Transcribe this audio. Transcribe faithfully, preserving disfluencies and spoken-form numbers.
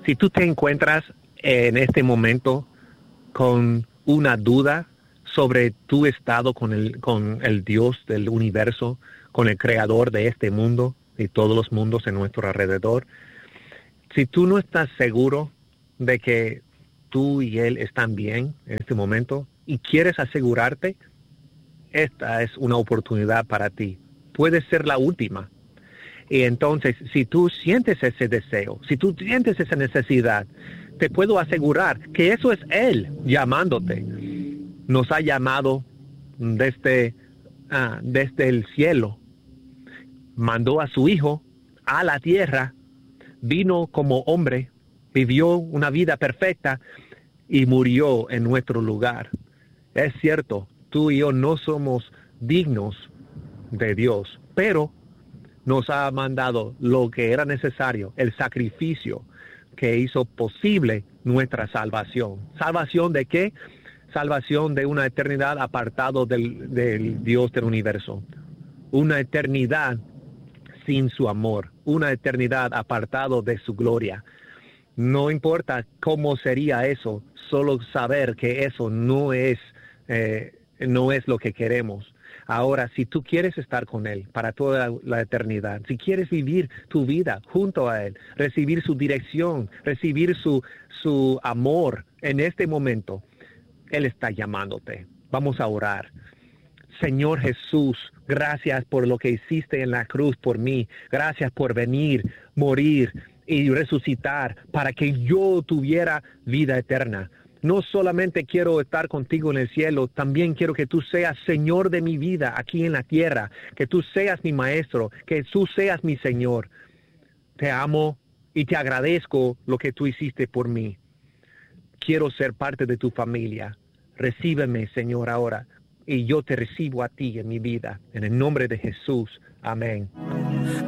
Si tú te encuentras en este momento con una duda sobre tu estado con el, con el Dios del universo, con el creador de este mundo y todos los mundos en nuestro alrededor, si tú no estás seguro de que tú y Él están bien en este momento y quieres asegurarte, esta es una oportunidad para ti. Puede ser la última. Y entonces, si tú sientes ese deseo, si tú sientes esa necesidad, te puedo asegurar que eso es Él llamándote. Nos ha llamado desde, ah, desde el cielo. Mandó a su Hijo a la tierra, vino como hombre, vivió una vida perfecta y murió en nuestro lugar. Es cierto, tú y yo no somos dignos de Dios, pero nos ha mandado lo que era necesario, el sacrificio que hizo posible nuestra salvación. ¿Salvación de qué? Salvación de una eternidad apartado del, del Dios del universo. Una eternidad sin su amor, una eternidad apartado de su gloria. No importa cómo sería eso, solo saber que eso no es, eh, no es lo que queremos. Ahora, si tú quieres estar con Él para toda la, la eternidad, si quieres vivir tu vida junto a Él, recibir su dirección, recibir su, su amor en este momento, Él está llamándote. Vamos a orar. Señor Jesús, gracias por lo que hiciste en la cruz por mí. Gracias por venir, morir y resucitar para que yo tuviera vida eterna. No solamente quiero estar contigo en el cielo, también quiero que tú seas Señor de mi vida aquí en la tierra, que tú seas mi maestro, que tú seas mi Señor. Te amo y te agradezco lo que tú hiciste por mí. Quiero ser parte de tu familia. Recíbeme, Señor, ahora, y yo te recibo a ti en mi vida. En el nombre de Jesús. Amén.